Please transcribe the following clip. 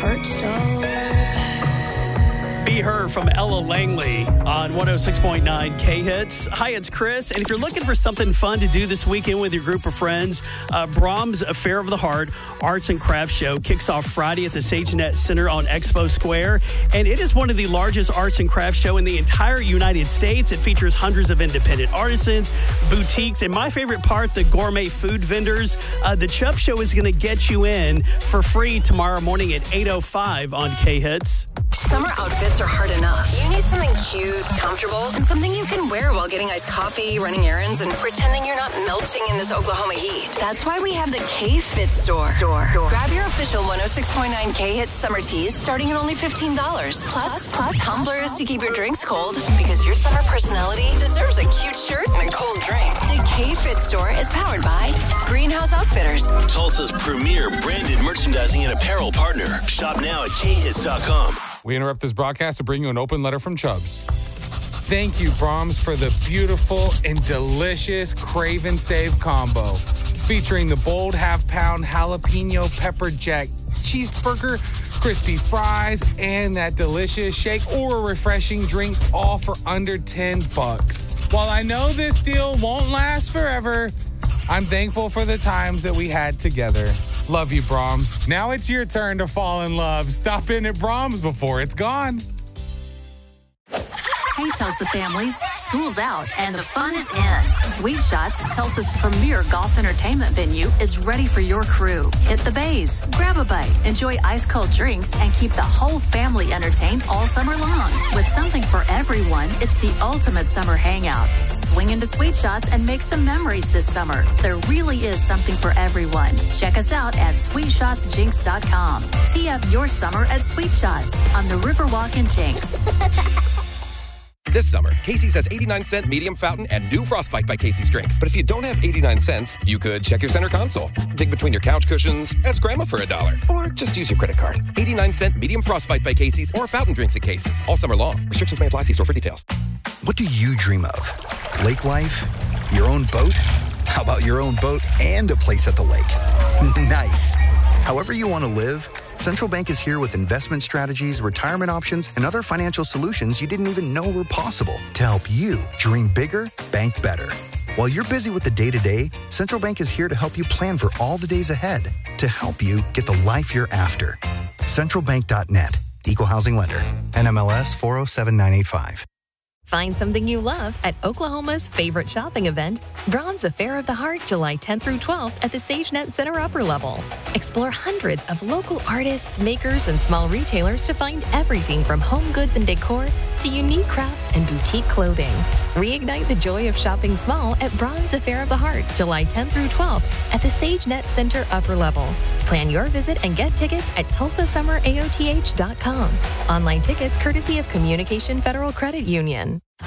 hurt so bad. Be Her from Ella Langley on 106.9 K-Hits. Hi, it's Chris. And if you're looking for something fun to do this weekend with your group of friends, Brahms Affair of the Heart Arts and Crafts Show kicks off Friday at the SageNet Center on Expo Square. And it is one of the largest arts and crafts show in the entire United States. It features hundreds of independent artisans, boutiques, and my favorite part, the gourmet food vendors. The Chubb Show is going to get you in for free tomorrow morning at 8:05 on K-Hits. Summer outfits are hard enough. You need something cute, comfortable, and something you can wear while getting iced coffee, running errands, and pretending you're not melting in this Oklahoma heat. That's why we have the K-Fit store. Grab your official 106.9 K-Hits summer tees starting at only $15. Plus tumblers to keep your drinks cold, because your summer personality deserves a cute shirt and a cold drink. The K-Fit store is powered by Greenhouse Outfitters, Tulsa's premier branded merchandising and apparel partner. Shop now at khits.com. We interrupt this broadcast to bring you an open letter from Chubbs. Thank you, Brahms, for the beautiful and delicious Crave and Save combo. Featuring the bold half-pound jalapeno pepper jack cheeseburger, crispy fries, and that delicious shake or a refreshing drink, all for under $10. While I know this deal won't last forever, I'm thankful for the times that we had together. Love you, Brahms. Now it's your turn to fall in love. Stop in at Brahms before it's gone. Hey, Tulsa families, school's out and the fun is in. Sweet Shots, Tulsa's premier golf entertainment venue, is ready for your crew. Hit the bays, grab a bite, enjoy ice-cold drinks, and keep the whole family entertained all summer long. With something for everyone, it's the ultimate summer hangout. Swing into Sweet Shots and make some memories this summer. There really is something for everyone. Check us out at SweetShotsJinx.com. Tee up your summer at Sweet Shots on the Riverwalk in Jinx. This summer, Casey's has 89-cent medium fountain and new Frostbite by Casey's drinks. But if you don't have 89 cents, you could check your center console, dig between your couch cushions, ask Grandma for $1, or just use your credit card. 89-cent medium Frostbite by Casey's or fountain drinks at Casey's all summer long. Restrictions may apply. See store for details. What do you dream of? Lake life? Your own boat? How about your own boat and a place at the lake? Nice. However you want to live, Central Bank is here with investment strategies, retirement options, and other financial solutions you didn't even know were possible to help you dream bigger, bank better. While you're busy with the day-to-day, Central Bank is here to help you plan for all the days ahead to help you get the life you're after. CentralBank.net. Equal Housing Lender. NMLS 407985. Find something you love at Oklahoma's favorite shopping event, Brahms Affair of the Heart, July 10th through 12th at the SageNet Center Upper Level. Explore hundreds of local artists, makers, and small retailers to find everything from home goods and decor to unique crafts and boutique clothing. Reignite the joy of shopping small at Brahms Affair of the Heart, July 10th through 12th at the SageNet Center Upper Level. Plan your visit and get tickets at TulsaSummerAOTH.com. Online tickets courtesy of Communication Federal Credit Union.